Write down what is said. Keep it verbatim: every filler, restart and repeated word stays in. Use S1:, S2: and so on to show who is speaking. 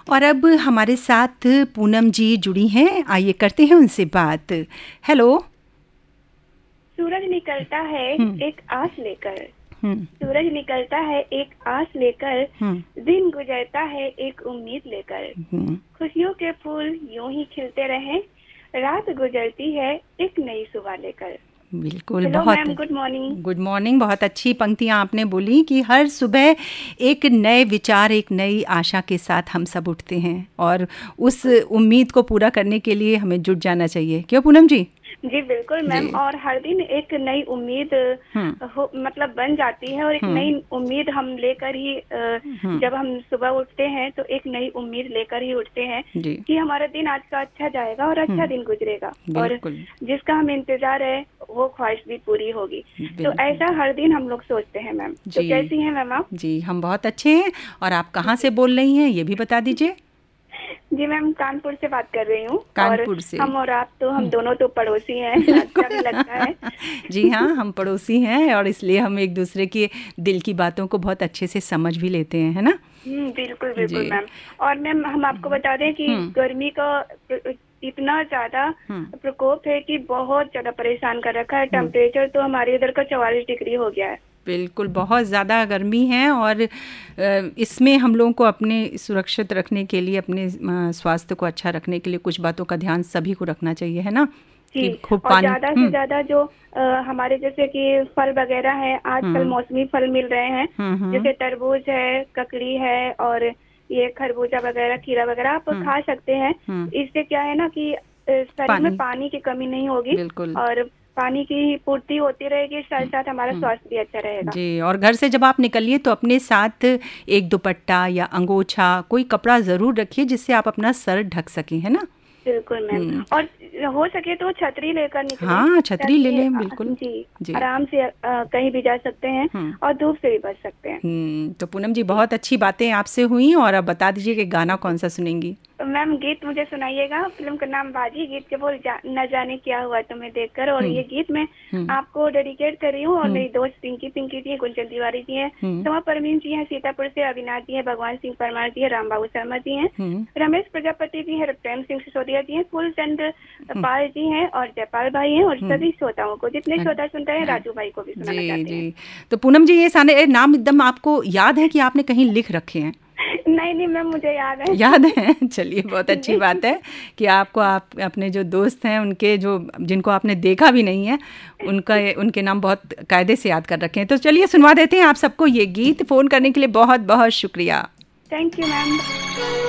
S1: और अब हमारे साथ पूनम जी जुड़ी हैं, आइए करते हैं उनसे बात। हेलो।
S2: सूरज निकलता है एक आस लेकर, सूरज निकलता है एक आस लेकर, दिन गुजरता है एक उम्मीद लेकर, खुशियों के फूल यूं ही खिलते रहें, रात गुजरती है एक नई सुबह लेकर।
S1: बिल्कुल,
S2: हेलो
S1: बहुत
S2: ma'am, good morning.
S1: Good morning. बहुत अच्छी पंक्तियां आपने बोली कि हर सुबह एक नए विचार, एक नई आशा के साथ हम सब उठते हैं और उस उम्मीद को पूरा करने के लिए हमें जुट जाना चाहिए। क्यों पूनम जी?
S2: जी बिल्कुल मैम, और हर दिन एक नई उम्मीद हो, मतलब बन जाती है, और एक नई उम्मीद हम लेकर ही जब हम सुबह उठते हैं तो एक नई उम्मीद लेकर ही उठते हैं कि हमारा दिन आज का अच्छा जाएगा और अच्छा दिन गुजरेगा, और जिसका हमें इंतजार है वो ख्वाहिश भी पूरी होगी। तो ऐसा हर दिन हम लोग सोचते हैं मैम। तो कैसी हैं मैम आप?
S1: जी हम बहुत अच्छे हैं। और आप कहाँ से बोल रही हैं ये भी बता दीजिए।
S2: जी मैम, कानपुर से बात कर रही हूँ।
S1: कानपुर
S2: और
S1: से।
S2: हम और आप तो हम दोनों तो पड़ोसी हैं, अच्छा भी लगता है।
S1: जी हाँ, हम पड़ोसी हैं और इसलिए हम एक दूसरे के दिल की बातों को बहुत अच्छे से समझ भी लेते हैं, है ना?
S2: बिल्कुल बिल्कुल मैम। और मैम हम आपको बता दें कि गर्मी का इतना ज्यादा प्रकोप है कि बहुत ज्यादा परेशान कर रखा है। टेम्परेचर तो हमारे इधर का चौवालीस डिग्री हो गया है।
S1: बिल्कुल, बहुत ज़्यादा गर्मी है और इसमें हम लोगों को अपने सुरक्षित रखने के लिए, अपने स्वास्थ्य को अच्छा रखने के लिए कुछ बातों का ध्यान सभी को रखना चाहिए, है ना?
S2: जी, खूब और ज़्यादा से ज़्यादा जो आ, हमारे जैसे कि फल वगैरह है, आजकल मौसमी फल मिल रहे हैं, जैसे तरबूज है, ककड़ी है और ये खरबूजा वगैरह, खीरा वगैरह आप खा सकते हैं। इससे क्या है ना कि शरीर में पानी की कमी नहीं होगी और पानी की पूर्ति होती रहेगी, साथ साथ हमारा स्वास्थ्य भी अच्छा रहेगा।
S1: जी, और घर से जब आप निकलिए तो अपने साथ एक दुपट्टा या अंगोछा, कोई कपड़ा ज़रूर रखिए जिससे आप अपना सर ढक सकें, है ना?
S2: बिल्कुल मैम, और हो सके तो छतरी लेकर निकलें।
S1: हाँ, छतरी ले लें, बिल्कुल
S2: जी, जी। आराम से आ, कहीं भी जा सकते हैं और धूप से भी बच सकते हैं।
S1: तो पूनम जी, बहुत अच्छी बातें आपसे हुई और अब बता दीजिए कि गाना कौन सा सुनेंगी?
S2: मैम गीत मुझे सुनाइएगा। फिल्म का नाम बाजी, गीत के बोल जा, न जाने क्या हुआ तुम्हें देखकर, और ये गीत मैं आपको डेडिकेट कर रही हूँ और मेरी दोस्त पिंकी पिंकी जी हैं, गुलचंद तिवारी जी हैं, समा परवीन जी हैं सीतापुर से, अविनाश जी हैं, भगवान सिंह परमार जी हैं, राम बाबू शर्मा जी हैं, रमेश प्रजापति जी हैं, प्रेम सिंह सिसोदिया जी हैं, फूलचंद पाल जी हैं और जयपाल भाई हैं, और सभी श्रोताओं को, जितने श्रोता सुनते हैं, राजू भाई को भी सुनाना चाहते हैं।
S1: तो पूनम जी, ये सारे नाम एकदम आपको याद है कि आपने कहीं लिख रखे हैं?
S2: नहीं नहीं मैम, मुझे याद है।
S1: याद है? चलिए, बहुत अच्छी बात है कि आपको, आप अपने जो दोस्त हैं उनके, जो जिनको आपने देखा भी नहीं है, उनका उनके नाम बहुत कायदे से याद कर रखे हैं। तो चलिए सुनवा देते हैं आप सबको ये गीत। फ़ोन करने के लिए बहुत बहुत शुक्रिया।
S2: Thank you ma'am.